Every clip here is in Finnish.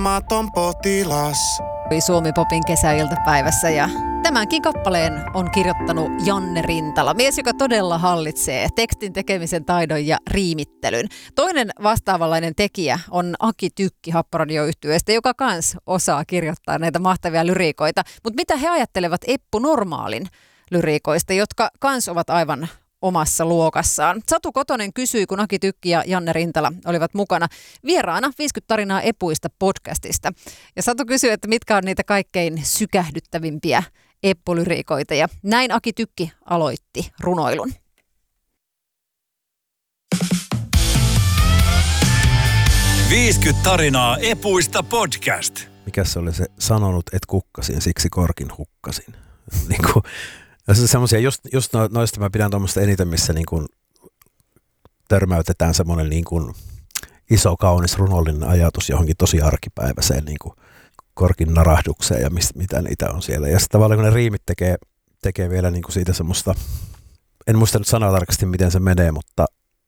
Maton potilas. Suomi-popin kesäiltapäivässä ja tämänkin kappaleen on kirjoittanut Janne Rintala, mies, joka todella hallitsee tekstin tekemisen taidon ja riimittelyn. Toinen vastaavanlainen tekijä on Aki Tykki Happoradio-yhtyeestä, joka kans osaa kirjoittaa näitä mahtavia lyriikoita. Mutta mitä he ajattelevat Eppu Normaalin lyriikoista, jotka kans ovat aivan omassa luokassaan? Satu Kotonen kysyi, kun Aki Tykki ja Janne Rintala olivat mukana vieraana 50 tarinaa epuista podcastista. Ja Satu kysyi, että mitkä on niitä kaikkein sykähdyttävimpiä eppulyriikoita. Ja näin Aki Tykki aloitti runoilun. "50 tarinaa epuista podcast". Mikä se oli se sanonut, et kukkasin, siksi korkin hukkasin. Niin kuin, semmoisia, just noista mä pidän tuommoista eniten, missä niin kuin törmäytetään semmoinen niin kuin iso, kaunis, runollinen ajatus johonkin tosi arkipäiväiseen niin kuin korkin narahdukseen ja mitä niitä on siellä. Ja sitten tavallaan kun ne riimit tekee vielä niin kuin siitä semmoista, en muista nyt sanaa tarkasti miten se menee, mutta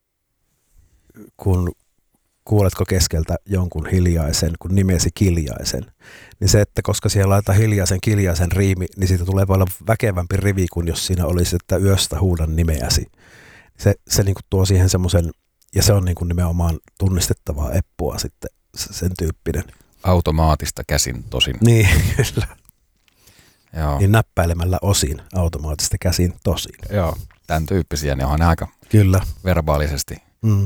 kun kuuletko keskeltä jonkun hiljaisen, kun nimesi Kiljaisen, niin se, että koska siellä laitetaan hiljaisen Kiljaisen riimi, niin siitä tulee paljon väkevämpi rivi kuin jos siinä olisi, että yöstä huudan nimeäsi. Se niin kuin tuo siihen semmoisen, ja se on niin kuin nimenomaan tunnistettavaa eppua sitten, sen tyyppinen. Automaattista käsin tosin. Niin, kyllä. Joo. Niin näppäilemällä osin automaattista käsin tosin. Joo, tämän tyyppisiä, niin onhan ne aika kyllä verbaalisesti. Mm.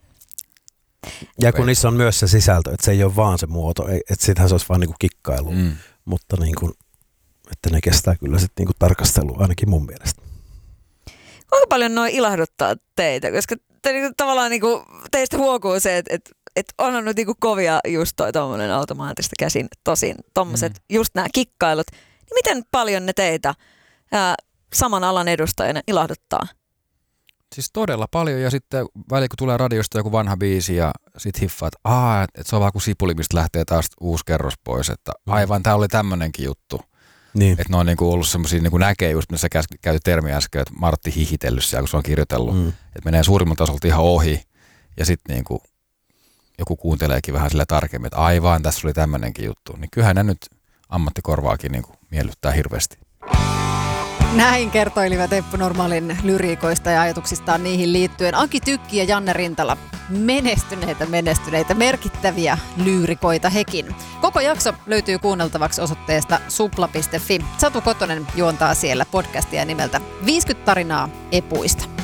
Ja kun niissä on myös se sisältö, että se ei ole vaan se muoto, että sitähän se olisi vaan niinku kikkailu, mutta niinku, että ne kestää kyllä sitten niinku tarkastelua ainakin mun mielestä. Kuinka paljon noin ilahduttaa teitä, koska te niinku tavallaan niinku, teistä huokuu se, että onhan nyt niinku kovia just toi tommonen automaattista käsin tosin, tommoset just nämä kikkailut, niin miten paljon ne teitä saman alan edustajana ilahduttaa? Siis todella paljon, ja sitten väliin kun tulee radiosta joku vanha biisi ja sit hiffaa, että se on vaan kuin sipuli, mistä lähtee taas uusi kerros pois, että aivan tää oli tämmönenkin juttu. Niin. Että ne on niinku ollut semmosia, niinku näkee just, missä sä käytit termiä äsken, että Martti hihitellyt siellä, kun se on kirjoitellut. Että menee suurimman tasolta ihan ohi, ja sitten niinku joku kuunteleekin vähän sillä tarkemmin, että aivan tässä oli tämmönenkin juttu. Niin kyllähän ne nyt ammattikorvaakin niinku miellyttää hirveästi. Näin kertoilivat Eppu Normaalin lyriikoista ja ajatuksistaan niihin liittyen Aki Tykki ja Janne Rintala. Menestyneitä, merkittäviä lyyrikoita hekin. Koko jakso löytyy kuunneltavaksi osoitteesta supla.fi. Satu Kotonen juontaa siellä podcastia nimeltä 50 tarinaa epuista.